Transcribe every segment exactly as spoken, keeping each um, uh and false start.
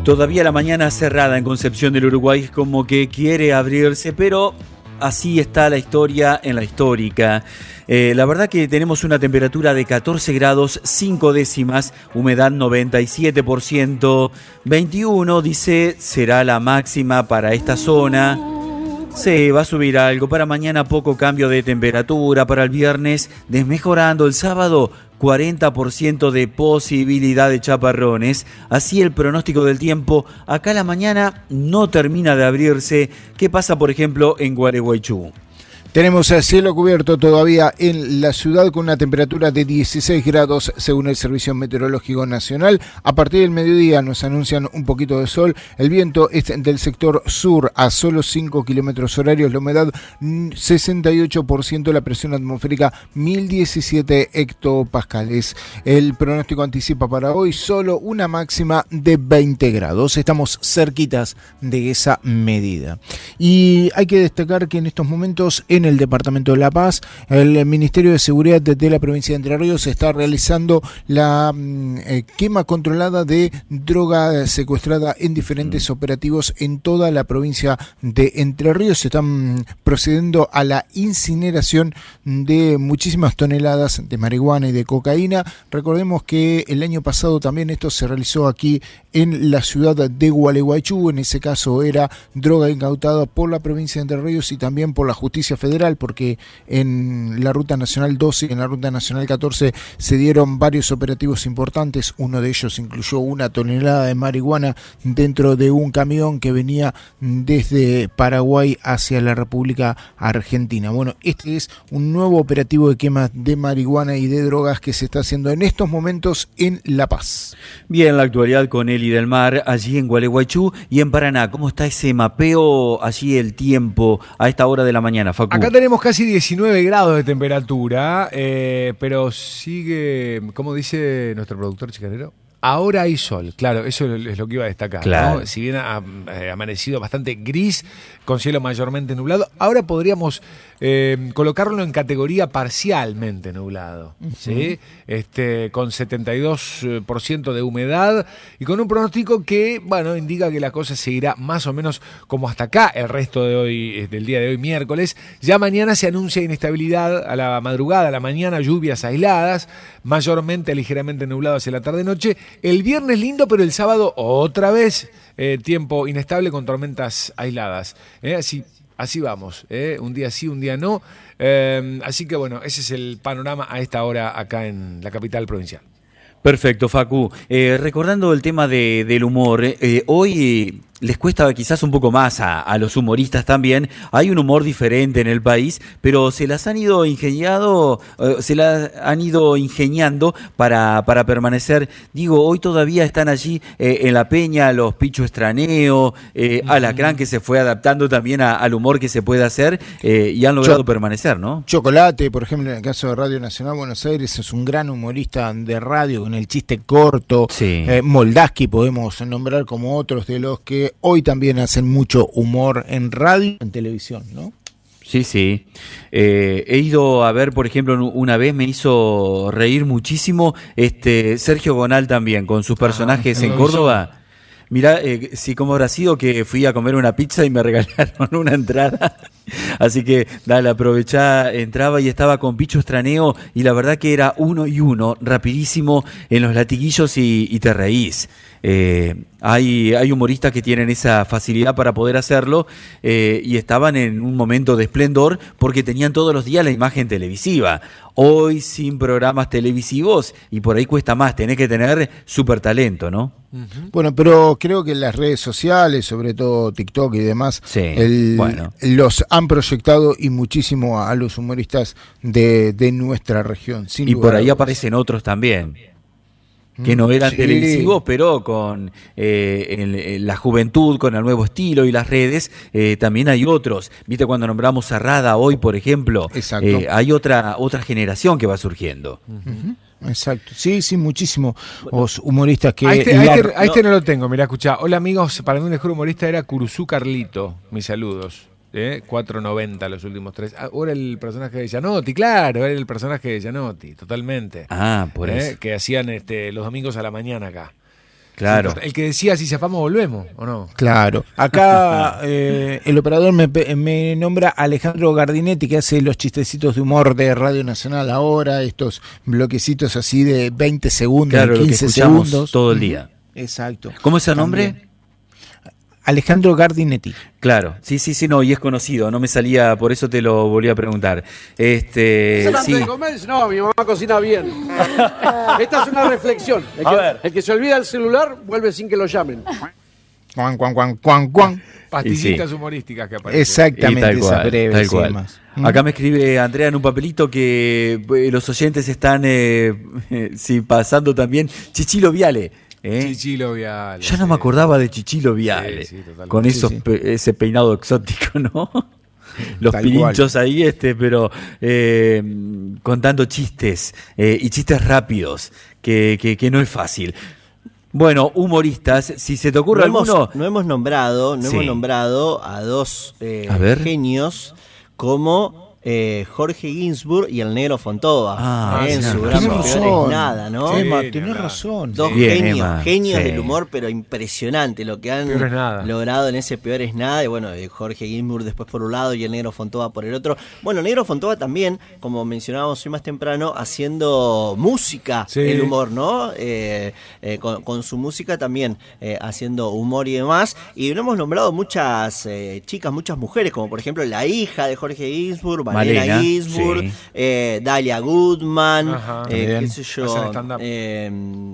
Todavía la mañana cerrada en Concepción del Uruguay, como que quiere abrirse, pero así está la historia en la histórica. Eh, la verdad que tenemos una temperatura de catorce grados, cinco décimas, humedad noventa y siete por ciento, veintiuno dice será la máxima para esta zona. Sí, va a subir algo. Para mañana poco cambio de temperatura. Para el viernes desmejorando. El sábado cuarenta por ciento de posibilidad de chaparrones. Así el pronóstico del tiempo. Acá la mañana no termina de abrirse. ¿Qué pasa, por ejemplo, en Gualeguaychú? Tenemos el cielo cubierto todavía en la ciudad con una temperatura de dieciséis grados según el Servicio Meteorológico Nacional. A partir del mediodía nos anuncian un poquito de sol. El viento es del sector sur a solo cinco kilómetros horarios. La humedad sesenta y ocho por ciento. La presión atmosférica mil diecisiete hectopascales. El pronóstico anticipa para hoy solo una máxima de veinte grados. Estamos cerquitas de esa medida. Y hay que destacar que en estos momentos en el departamento de La Paz, el Ministerio de Seguridad de, de la provincia de Entre Ríos está realizando la eh, quema controlada de droga secuestrada en diferentes mm. operativos en toda la provincia de Entre Ríos. Se están procediendo a la incineración de muchísimas toneladas de marihuana y de cocaína. Recordemos que el año pasado también esto se realizó aquí en la ciudad de Gualeguaychú. En ese caso era droga incautada por la provincia de Entre Ríos y también por la justicia federal, porque en la Ruta Nacional doce y en la Ruta Nacional catorce se dieron varios operativos importantes. Uno de ellos incluyó una tonelada de marihuana dentro de un camión que venía desde Paraguay hacia la República Argentina. Bueno, este es un nuevo operativo de quema de marihuana y de drogas que se está haciendo en estos momentos en La Paz. Bien, la actualidad con Eli del Mar, allí en Gualeguaychú y en Paraná. ¿Cómo está ese mapeo allí el tiempo a esta hora de la mañana, Facu? Acá tenemos casi diecinueve grados de temperatura, eh, pero sigue, como dice nuestro productor chicanero, ahora hay sol. Claro, eso es lo que iba a destacar, claro, ¿no? Si bien ha eh, amanecido bastante gris, con cielo mayormente nublado, ahora podríamos eh, colocarlo en categoría parcialmente nublado, uh-huh. ¿sí? Este, con setenta y dos por ciento de humedad y con un pronóstico que, bueno, indica que la cosa seguirá más o menos como hasta acá el resto de hoy, del día de hoy, miércoles. Ya mañana se anuncia inestabilidad a la madrugada, a la mañana, lluvias aisladas, mayormente ligeramente nublado hacia la tarde-noche. El viernes lindo, pero el sábado otra vez eh, tiempo inestable con tormentas aisladas. Eh, así, así vamos, eh, un día sí, un día no. Eh, así que bueno, ese es el panorama a esta hora acá en la capital provincial. Perfecto, Facu. Eh, recordando el tema de, del humor, eh, hoy les cuesta quizás un poco más a, a los humoristas también. Hay un humor diferente en el país, pero se las han ido ingeniado, eh, se las han ido ingeniando para, para permanecer. Digo, hoy todavía están allí eh, en la peña los Picho Estraneo, eh, uh-huh. Alacrán, que se fue adaptando también a, al humor que se puede hacer eh, y han logrado Cho- permanecer, ¿no? Chocolate, por ejemplo, en el caso de Radio Nacional Buenos Aires, es un gran humorista de radio con el chiste corto. Sí. Eh, Moldaski podemos nombrar como otros de los que hoy también hacen mucho humor en radio, en televisión, ¿no? Sí, sí. Eh, he ido a ver, por ejemplo, una vez me hizo reír muchísimo este Sergio Gonal también, con sus personajes ah, en Córdoba. Mirá, eh, sí, cómo habrá sido que fui a comer una pizza y me regalaron una entrada. Así que, dale, aprovechá, entraba y estaba con Picho Estraneo y la verdad que era uno y uno, rapidísimo en los latiguillos y, y te reís. Eh, hay, hay humoristas que tienen esa facilidad para poder hacerlo eh, y estaban en un momento de esplendor porque tenían todos los días la imagen televisiva. Hoy sin programas televisivos y por ahí cuesta más, tenés que tener súper talento, ¿no? Uh-huh. Bueno, pero creo que en las redes sociales, sobre todo TikTok y demás, sí, el, bueno. los han proyectado y muchísimo a los humoristas de, de nuestra región. Sin y lugar por ahí a aparecen otros también. Que no eran sí. televisivos, pero con eh, en, en la juventud, con el nuevo estilo y las redes, eh, también hay otros. Viste cuando nombramos a Rada hoy, por ejemplo, eh, hay otra otra generación que va surgiendo. Uh-huh. Exacto, sí, sí, muchísimo. Los humoristas que... A este, a este, a este no. no lo tengo, mirá, escuchá. Hola amigos, para mí el mejor humorista era Curuzú Carlito, mis saludos. ¿Eh? cuatro noventa los últimos tres. Ahora el personaje de Gianotti, claro, era el personaje de Gianotti, totalmente. Ah, por ¿Eh? eso. Que hacían este, los domingos a la mañana acá. Claro. El que decía, si zafamos volvemos, ¿o no? Claro. Acá eh, el operador me, me nombra Alejandro Gardinetti, que hace los chistecitos de humor de Radio Nacional ahora, estos bloquecitos así de veinte segundos, Claro, lo que quince escuchamos segundos. todo el día. Exacto. ¿Cómo es el nombre? También. Alejandro Gardinetti. Claro, sí, sí, sí, no, y es conocido, no me salía, por eso te lo volví a preguntar. Este, ¿Antes sí. de comer? No, mi mamá cocina bien. Esta es una reflexión. El A que, ver. el que se olvida el celular vuelve sin que lo llamen. Cuan, cuan, cuan, cuan, cuan. Pastillitas sí. humorísticas que aparecen. Exactamente, Y tal esas cual, breves tal y cual. demás. Acá me escribe Andrea en un papelito que eh, los oyentes están eh, eh, sí, pasando también Chichilo Viale. ¿eh? Chichilo Viale. Ya no sí. me acordaba de Chichilo Viale, Sí, sí, totalmente. con esos, Sí, sí. pe- ese peinado exótico, ¿no? Los Tal pirinchos cual. ahí, este, pero eh, contando chistes eh, y chistes rápidos, que, que, que no es fácil. Bueno, humoristas, si se te ocurre No hemos, alguno... no hemos nombrado, no Sí. hemos nombrado a dos eh, A ver. genios como eh, Jorge Ginsburg y el Negro Fontova, Ah, eh, en sí, su no, gran tiene Peor es razón. nada, ¿no? Emma, Sí, tenés ni hablar. razón. Dos Bien, genios, Emma, genios sí. del humor, pero impresionante lo que han Peor es nada. logrado en ese Peor es nada. Y bueno, eh, Jorge Ginsburg después por un lado y el Negro Fontova por el otro. Bueno, Negro Fontova también, como mencionábamos hoy más temprano, haciendo música, Sí. el humor, ¿no? Eh, eh, con, con su música también eh, haciendo humor y demás. Y no hemos nombrado muchas eh, chicas, muchas mujeres, como por ejemplo la hija de Jorge Ginsburg, Malena Malena, Ginsburg, sí. eh, Dalia Goodman, Ajá. eh, Bien. qué sé yo, Hacen stand-up. eh,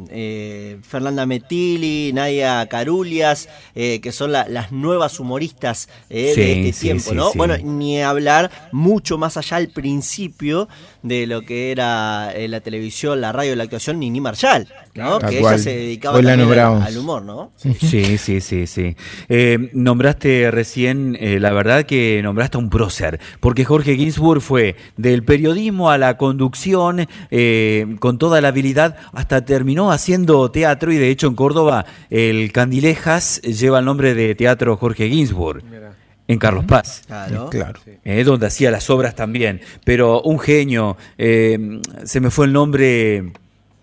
eh, Fernanda Metilli, Nadia Carulias, eh, que son la- las nuevas humoristas eh, Sí, de este sí, tiempo, sí, ¿no? sí. Bueno, ni hablar mucho más allá al principio de lo que era eh, la televisión, la radio, la actuación, Nini Marshall, ¿no? Tal Que cual. ella se dedicaba Hoy la también al, nombramos. al humor, ¿no? Sí, sí, sí, sí. Eh, nombraste recién, eh, la verdad que nombraste a un prócer, porque Jorge Ginsburg fue del periodismo a la conducción, eh, con toda la habilidad, hasta terminó haciendo teatro, y de hecho en Córdoba el Candilejas lleva el nombre de Teatro Jorge Ginsburg, Mira. en Carlos Paz. Claro. Claro. Eh, donde hacía las obras también, pero un genio. eh, se me fue el nombre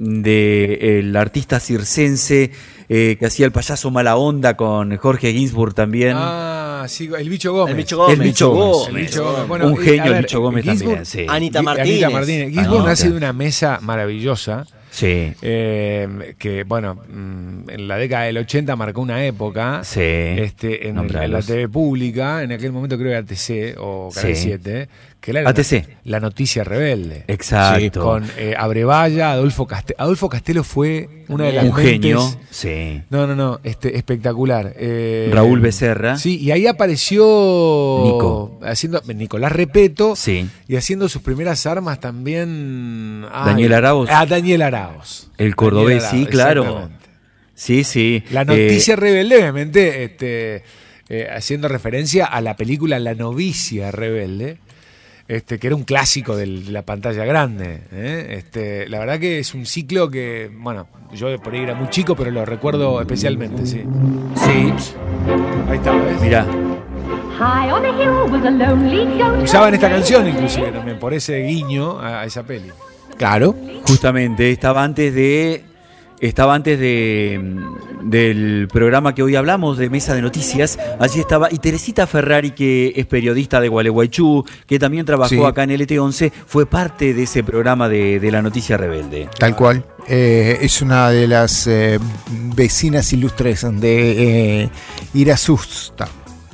del artista circense eh, que hacía el payaso mala onda con Jorge Ginsburg también. Ah, sí, el Bicho Gómez. El Bicho Gómez. El Bicho Gómez. El Bicho Gómez. Un Bueno, genio, eh, a el ver, Bicho Gómez Ginsburg- también, sí. Anita Gi- Martínez. Anita Martínez. Ginsburg Anita. nace de una mesa maravillosa. Sí, eh, que bueno, mm, en la década del ochenta marcó una época. sí. Este, en, el- en la Nombralos. T V pública, en aquel momento creo que A T C o Canal Sí. siete, que era A T C. La, la noticia rebelde. Exacto. Con eh, Abrevaya, Adolfo Castelo. Adolfo Castelo fue una de las un genio, mentes- sí. No, no, no, este, espectacular. Eh, Raúl Becerra. Sí, y ahí apareció Nico. haciendo Nicolás Repeto Sí. y haciendo sus primeras armas también. ay, Daniel Arauz. Ah, Daniel Arauz. El cordobés, Daniel sí, claro. exactamente. Sí, sí. La Eh, noticia rebelde, obviamente, este, eh, haciendo referencia a la película La novicia rebelde, este, que era un clásico del- de la pantalla grande. ¿eh? Este, la verdad que es un ciclo que, bueno, yo por ahí era muy chico, pero lo recuerdo especialmente, sí. sí, Ahí está, ¿ves? mirá. High on a hill was a lonely goat. Usaban esta canción inclusive también, por ese guiño a, a esa peli. Claro. Justamente, estaba antes de estaba antes de mm, del programa que hoy hablamos, de Mesa de Noticias. Allí estaba, y Teresita Ferrari, que es periodista de Gualeguaychú, que también trabajó Sí. acá en L T once, fue parte de ese programa de, de La Noticia Rebelde. Tal cual. Eh, es una de las eh, vecinas ilustres de eh, Irasusta.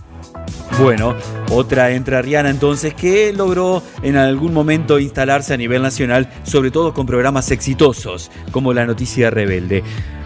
Bueno, otra entrerriana entonces que logró en algún momento instalarse a nivel nacional, sobre todo con programas exitosos como La Noticia Rebelde.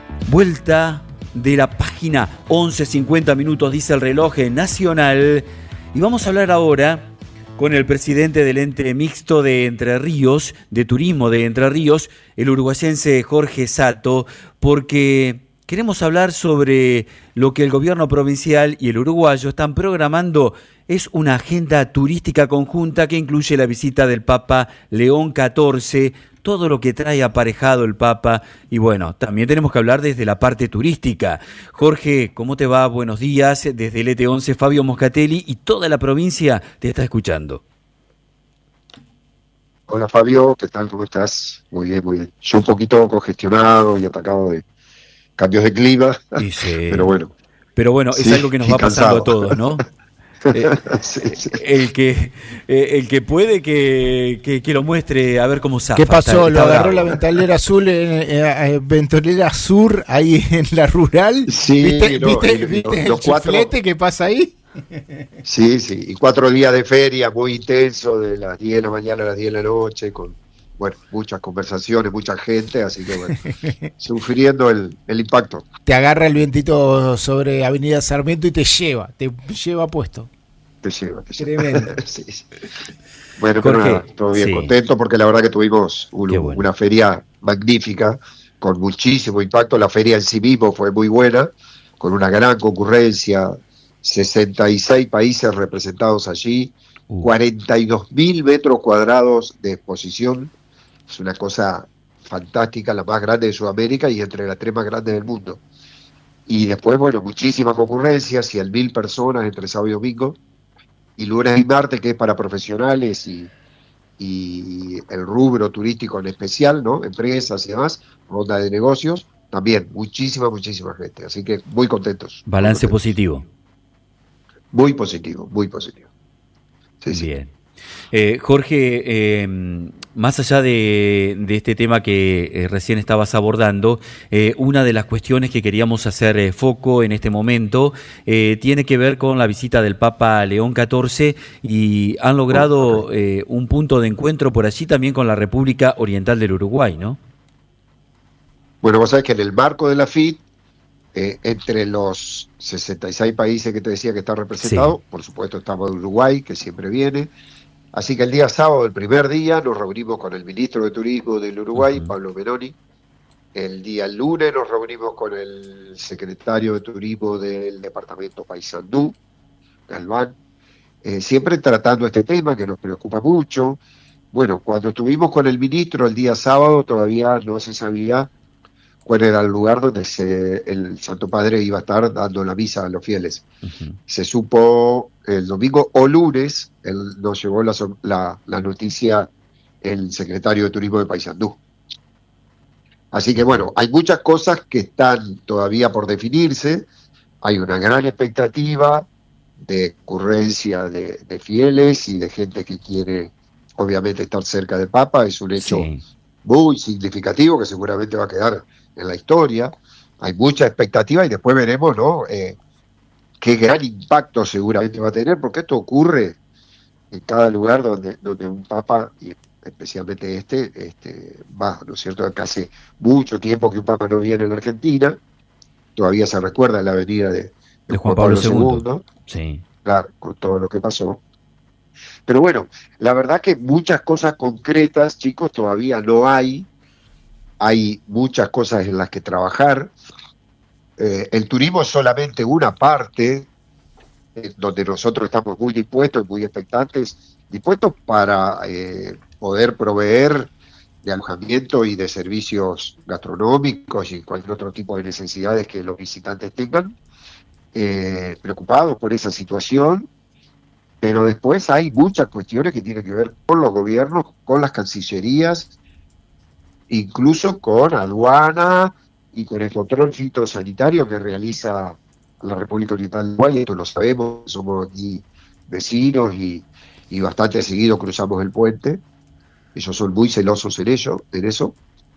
Vuelta de la página, once cincuenta minutos dice el reloj nacional, y vamos a hablar ahora con el presidente del ente mixto de Entre Ríos, de turismo de Entre Ríos, el uruguayense Jorge Sato, porque queremos hablar sobre lo que el gobierno provincial y el uruguayo están programando. Es una agenda turística conjunta que incluye la visita del Papa León catorce, todo lo que trae aparejado el Papa, y bueno, también tenemos que hablar desde la parte turística. Jorge, ¿cómo te va? Buenos días. Desde L T once, Fabio Moscatelli y toda la provincia te está escuchando. Hola Fabio, ¿qué tal? ¿Cómo estás? Muy bien, muy bien. Yo un poquito congestionado y atacado de, cambios de clima, Y sí. pero bueno. Pero bueno, es Sí, algo que nos y va pasando cansado. a todos, ¿no? Eh, Sí, sí. el que eh, el que puede que, que, que lo muestre a ver cómo zafa. ¿Qué pasó? Está- ¿Lo está agarró bravo. la ventanera azul, eh, eh, eh, ventanera sur, ahí en la rural? Sí, ¿Viste, no, viste, y los- viste los el cuatro- chiflete que pasa ahí? Sí, sí, y cuatro días de feria muy intenso, de las diez de la mañana a las diez de la noche, con, bueno, muchas conversaciones, mucha gente, así que bueno, sufriendo el, el impacto. Te agarra el vientito sobre Avenida Sarmiento y te lleva, te lleva puesto. Te lleva, te lleva. Tremendo. Sí, sí. Bueno, pero Jorge, nada, todo bien, sí. contento porque la verdad que tuvimos un- Qué bueno. una feria magnífica, con muchísimo impacto. La feria en sí mismo fue muy buena, con una gran concurrencia, sesenta y seis países representados allí, Uh. cuarenta y dos mil metros cuadrados de exposición. Es una cosa fantástica, la más grande de Sudamérica y entre las tres más grandes del mundo. Y después, bueno, muchísimas concurrencias, cien mil personas entre sábado y domingo, y lunes y martes, que es para profesionales y, y el rubro turístico en especial, ¿no? Empresas y demás, ronda de negocios, también muchísima, muchísima gente. Así que muy contentos. muy Balance contentos. positivo. Muy positivo, muy positivo. Sí, sí. Bien. Eh, Jorge, eh, más allá de, de este tema que eh, recién estabas abordando, eh, una de las cuestiones que queríamos hacer eh, foco en este momento eh, tiene que ver con la visita del Papa León catorce y han logrado eh, un punto de encuentro por allí también con la República Oriental del Uruguay, ¿no? Bueno, vos sabés que en el marco de la F I T, eh, entre los sesenta y seis países que te decía que están representados, Sí. por supuesto estamos Uruguay, que siempre viene. Así que el día sábado, el primer día, nos reunimos con el ministro de Turismo del Uruguay, Ujú. Pablo Meloni. El día lunes nos reunimos con el secretario de Turismo del departamento Paysandú, Galván, eh, siempre tratando este tema que nos preocupa mucho. Bueno, cuando estuvimos con el ministro el día sábado, todavía no se sabía cuál era el lugar donde se, el Santo Padre iba a estar dando la misa a los fieles. Ujú. Se supo el domingo o lunes, él nos llegó la, so- la, la noticia el secretario de Turismo de Paysandú. Así que bueno, hay muchas cosas que están todavía por definirse, hay una gran expectativa de ocurrencia de, de fieles y de gente que quiere obviamente estar cerca del Papa, es un hecho Sí. muy significativo que seguramente va a quedar en la historia. Hay mucha expectativa y después veremos, ¿no? Eh, qué gran impacto seguramente va a tener, porque esto ocurre en cada lugar donde, donde un papa, y especialmente este, este, va, ¿no es cierto? Que hace mucho tiempo que un papa no viene a la Argentina, todavía se recuerda la venida de, de De Juan Pablo segundo. Sí. claro, con todo lo que pasó. Pero bueno, la verdad que muchas cosas concretas, chicos, todavía no hay. Hay muchas cosas en las que trabajar. Eh, el turismo es solamente una parte eh, donde nosotros estamos muy dispuestos, muy expectantes, dispuestos para eh, poder proveer de alojamiento y de servicios gastronómicos y cualquier otro tipo de necesidades que los visitantes tengan, eh, preocupados por esa situación. Pero después hay muchas cuestiones que tienen que ver con los gobiernos, con las cancillerías, incluso con aduana y con el control fitosanitario que realiza la República Oriental del Uruguay. Esto lo sabemos, somos aquí vecinos y, y bastante seguido cruzamos el puente. Ellos son muy celosos en ello, en eso.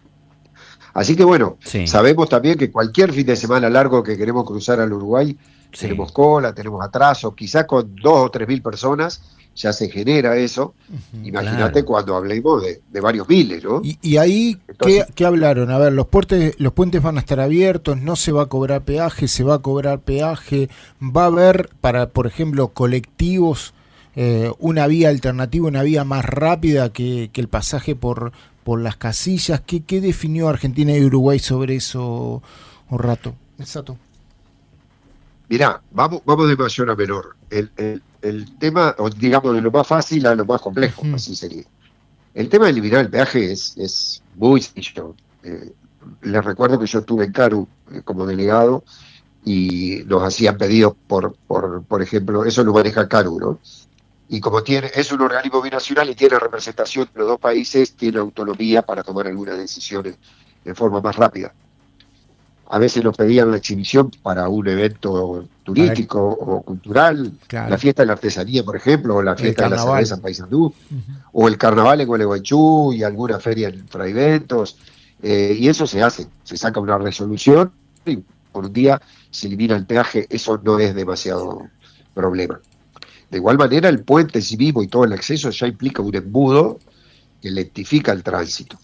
Así que bueno, Sí. sabemos también que cualquier fin de semana largo que queremos cruzar al Uruguay, Sí. tenemos cola, tenemos atrasos, quizás con dos o tres mil personas ya se genera eso. Imagínate Claro. cuando hablemos de, de varios miles, ¿no? Y, y ahí, ¿qué, Entonces- qué hablaron? A ver, los puentes, los puentes van a estar abiertos, no se va a cobrar peaje, se va a cobrar peaje, va a haber para, por ejemplo, colectivos, eh, una vía alternativa, una vía más rápida que, que el pasaje por, por las casillas. ¿Qué, qué definió Argentina y Uruguay sobre eso, un rato? Exacto. Mirá, vamos, vamos de mayor a menor. El, el, el tema, o digamos, de lo más fácil a lo más complejo, Ujú. así sería. El tema de eliminar el peaje es, es muy sencillo. Eh, les recuerdo que yo estuve en Caru eh, como delegado y nos hacían pedidos por, por, por ejemplo, eso lo maneja Caru, ¿no? Y como tiene, es un organismo binacional y tiene representación de los dos países, tiene autonomía para tomar algunas decisiones de forma más rápida. a veces nos pedían la exhibición para un evento turístico para... o cultural, claro. La fiesta de la artesanía, por ejemplo, o la fiesta de la cerveza en Paysandú, uh-huh. O el carnaval en Gualeguaychú y alguna feria en Fraiventos, eh, y eso se hace, se saca una resolución y por un día se elimina el peaje, eso no es demasiado problema. De igual manera, el puente en sí mismo y todo el acceso ya implica un embudo que lentifica el tránsito.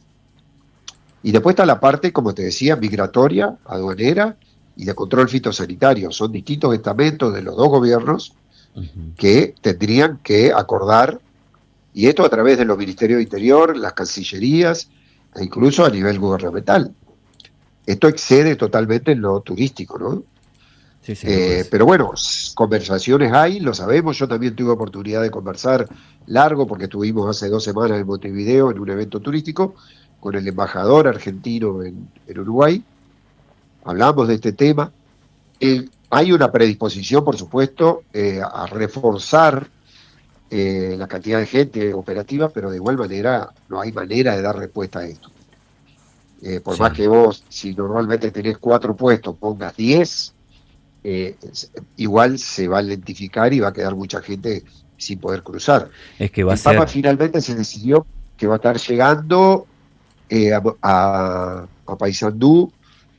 Y después está la parte, como te decía, migratoria, aduanera y de control fitosanitario. Son distintos estamentos de los dos gobiernos uh-huh. que tendrían que acordar, y esto a través de los ministerios de Interior, las cancillerías, e incluso a nivel gubernamental. Esto excede totalmente en lo turístico, ¿no? Sí, sí, eh, pero bueno, conversaciones hay, lo sabemos. Yo también tuve oportunidad de conversar largo, porque estuvimos hace dos semanas en Montevideo en un evento turístico con el embajador argentino en, en Uruguay. Hablamos de este tema. Eh, hay una predisposición, por supuesto, eh, a reforzar eh, la cantidad de gente operativa, pero de igual manera no hay manera de dar respuesta a esto. Eh, por sí. más que vos, si normalmente tenés cuatro puestos, pongas diez, eh, igual se va a lentificar y va a quedar mucha gente sin poder cruzar. Es que va el a ser... Papa finalmente se decidió que va a estar llegando eh, a, a, a Paysandú,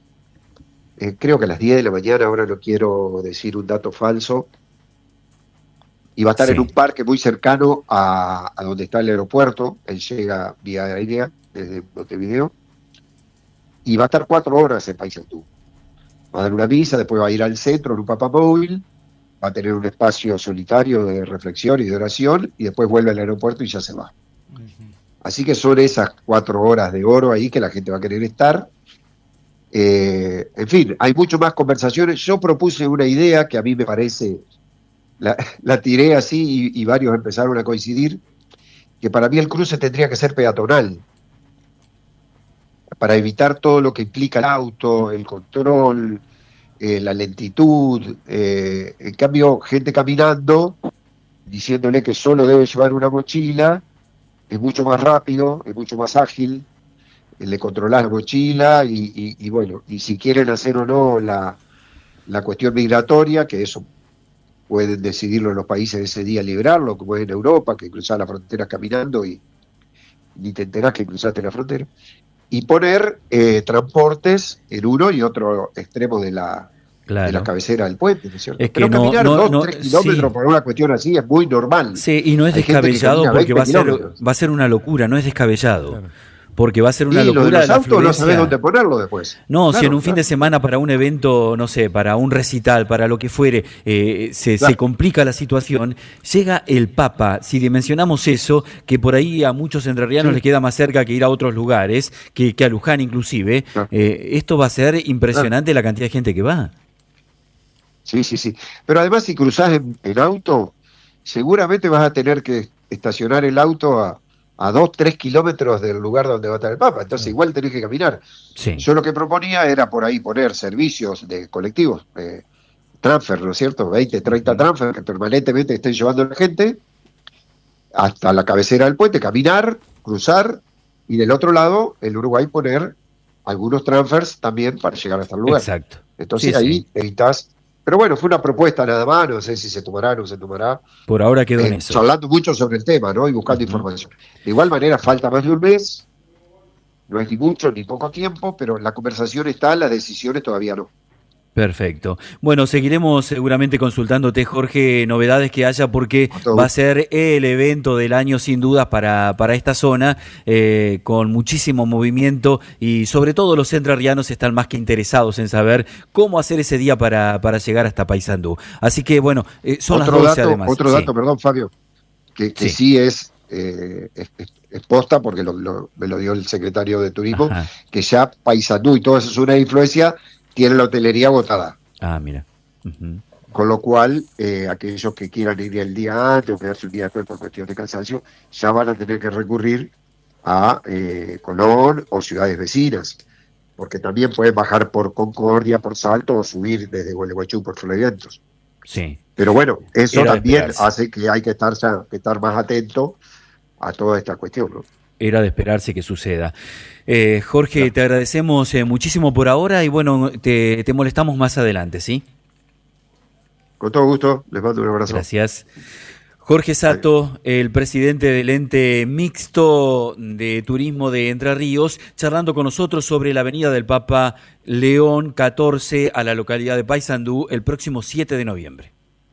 eh, creo que a las diez de la mañana, ahora no quiero decir un dato falso, y va a estar sí. en un parque muy cercano a, a donde está el aeropuerto. Él llega vía aérea desde Montevideo, y va a estar cuatro horas en Paysandú. Va a dar una misa, después va a ir al centro en un papamóvil, va a tener un espacio solitario de reflexión y de oración, y después vuelve al aeropuerto y ya se va. Uh-huh. Así que son esas cuatro horas de oro ahí que la gente va a querer estar. Eh, en fin, hay mucho más conversaciones. Yo propuse una idea que a mí me parece, la, la tiré así y, y varios empezaron a coincidir, que para mí el cruce tendría que ser peatonal, para evitar todo lo que implica el auto, el control, eh, la lentitud. Eh, en cambio, gente caminando, diciéndole que solo debe llevar una mochila, es mucho más rápido, es mucho más ágil, eh, le controlás la mochila y, y, y bueno, y si quieren hacer o no la, la cuestión migratoria, que eso pueden decidirlo en los países ese día, librarlo, como es en Europa, que cruzás la frontera caminando y ni te enterás que cruzaste la frontera. Y poner eh, transportes en uno y otro extremo de la, claro. de la cabecera del puente, ¿no es cierto? Es que Pero no, caminar no, dos, no, tres kilómetros sí. por una cuestión así es muy normal. Sí, y no es Hay descabellado porque va a, ser, kilómetros. va a ser una locura, no es descabellado. Claro. Porque va a ser una y locura. Lo de los autos no sabés dónde afluencia. ponerlo después. No, claro, si en un claro. fin de semana para un evento, no sé, para un recital, para lo que fuere, eh, se, Claro. se complica la situación, llega el Papa, si dimensionamos eso, que por ahí a muchos entrerrianos Sí. les queda más cerca que ir a otros lugares, que, que a Luján inclusive, Claro. eh, esto va a ser impresionante claro. la cantidad de gente que va. Sí, sí, sí. Pero además si cruzás en, en auto, seguramente vas a tener que estacionar el auto a a dos, tres kilómetros del lugar donde va a estar el Papa, entonces sí. igual tenés que caminar. Sí. Yo lo que proponía era por ahí poner servicios de colectivos, eh, transfer, ¿no es cierto? veinte, treinta transfer que permanentemente estén llevando a la gente hasta la cabecera del puente, caminar, cruzar, y del otro lado, el Uruguay poner algunos transfers también para llegar hasta el lugar. Exacto. Entonces sí, ahí sí. evitas. Pero bueno, fue una propuesta nada más, no sé si se tomará o no se tomará. Por ahora quedó en eh, eso. Hablando mucho sobre el tema, ¿no? Y buscando uh-huh. información. De igual manera, falta más de un mes, no es ni mucho ni poco tiempo, pero la conversación está, las decisiones todavía no. Perfecto. Bueno, seguiremos seguramente consultándote, Jorge, novedades que haya, porque va a ser el evento del año sin dudas para, para esta zona, eh, con muchísimo movimiento, y sobre todo los entrerrianos están más que interesados en saber cómo hacer ese día para, para llegar hasta Paysandú. Así que bueno, eh, son otro las doce dato, además. Otro sí. dato, perdón, Fabio, que, que sí. sí es, eh, es, es, es posta, porque lo, lo, me lo dio el secretario de Turismo, Ajá. que ya Paysandú y toda esa zona de influencia tiene la hotelería agotada. Ah, mira. Uh-huh. Con lo cual, eh, aquellos que quieran ir el día antes o quedarse un día después por cuestión de cansancio, ya van a tener que recurrir a eh, Colón o ciudades vecinas, porque también pueden bajar por Concordia, por Salto, o subir desde Gualeguaychú por Fraiventos. Sí. Pero bueno, eso Era también esperarse. hace que hay que estar, que estar más atento a toda esta cuestión, ¿no? era de esperarse que suceda. Eh, Jorge, claro. te agradecemos eh, muchísimo por ahora y bueno, te, te molestamos más adelante, ¿sí? Con todo gusto, les mando un abrazo. Gracias. Jorge Sato, el presidente del ente mixto de turismo de Entre Ríos, charlando con nosotros sobre la avenida del Papa León catorce a la localidad de Paysandú el próximo siete de noviembre.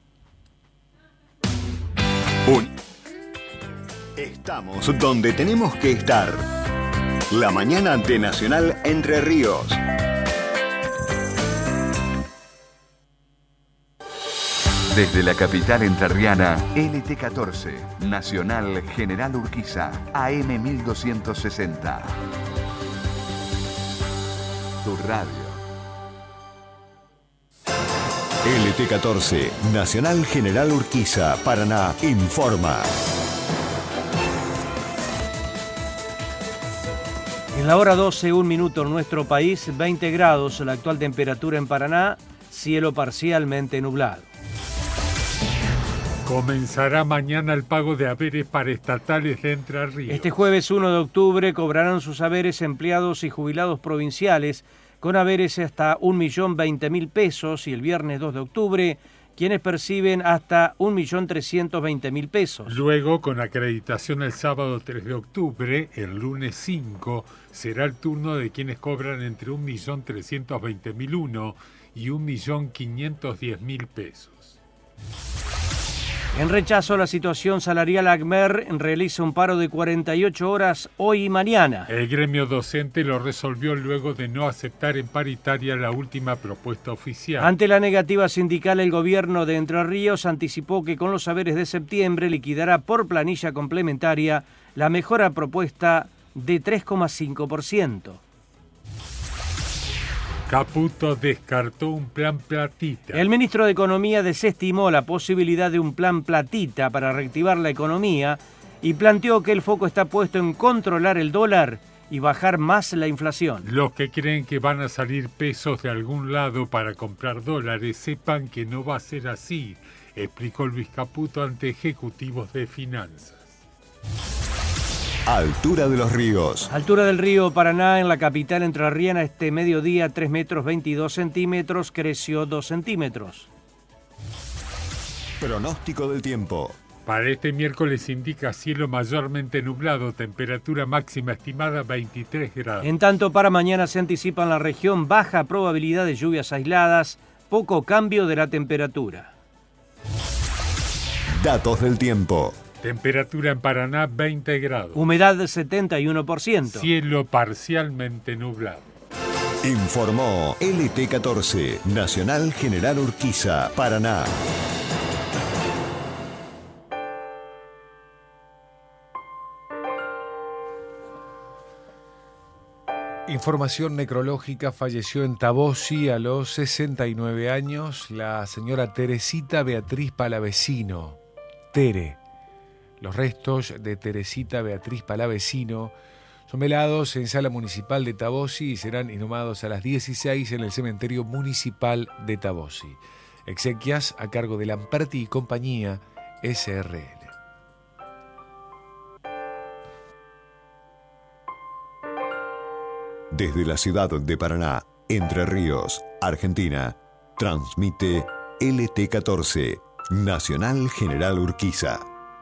Un... Estamos donde tenemos que estar. La mañana de Nacional Entre Ríos. Desde la capital entrerriana, L T catorce, Nacional General Urquiza, A M mil doscientos sesenta. Tu radio. L T catorce, Nacional General Urquiza, Paraná, informa. En la hora doce, un minuto en nuestro país, veinte grados la actual temperatura en Paraná, cielo parcialmente nublado. Comenzará mañana el pago de haberes paraestatales de Entre Ríos. Este jueves uno de octubre cobrarán sus haberes empleados y jubilados provinciales con haberes hasta un millón veinte mil pesos y el viernes dos de octubre quienes perciben hasta un millón trescientos veinte mil pesos. Luego, con acreditación el sábado tres de octubre, el lunes cinco, será el turno de quienes cobran entre un millón trescientos veinte mil uno y un millón quinientos diez mil pesos. En rechazo a la situación salarial, ACMER realiza un paro de cuarenta y ocho horas hoy y mañana. El gremio docente lo resolvió luego de no aceptar en paritaria la última propuesta oficial. Ante la negativa sindical, el gobierno de Entre Ríos anticipó que con los haberes de septiembre liquidará por planilla complementaria la mejora propuesta de tres coma cinco por ciento. Caputo descartó un plan platita. El ministro de Economía desestimó la posibilidad de un plan platita para reactivar la economía y planteó que el foco está puesto en controlar el dólar y bajar más la inflación. Los que creen que van a salir pesos de algún lado para comprar dólares, sepan que no va a ser así, explicó Luis Caputo ante ejecutivos de finanzas. Altura de los ríos. Altura del río Paraná en la capital entrerriana este mediodía tres metros veintidós centímetros, creció dos centímetros. Pronóstico del tiempo. Para este miércoles indica cielo mayormente nublado, temperatura máxima estimada veintitrés grados. En tanto, para mañana se anticipa en la región baja probabilidad de lluvias aisladas, poco cambio de la temperatura. Datos del tiempo. Temperatura en Paraná veinte grados. Humedad de setenta y uno por ciento. Cielo parcialmente nublado. Informó L T catorce, Nacional General Urquiza, Paraná. Información necrológica: falleció en Tabosi a los sesenta y nueve años la señora Teresita Beatriz Palavecino. Tere. Los restos de Teresita Beatriz Palavecino son velados en Sala Municipal de Tabosi y serán inhumados a las dieciséis en el Cementerio Municipal de Tabosi. Exequias a cargo de Lamperti y Compañía S R L. Desde la ciudad de Paraná, Entre Ríos, Argentina, transmite L T catorce, Nacional General Urquiza.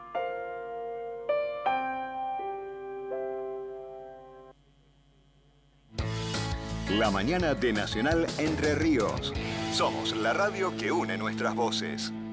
La mañana de Nacional Entre Ríos. Somos la radio que une nuestras voces.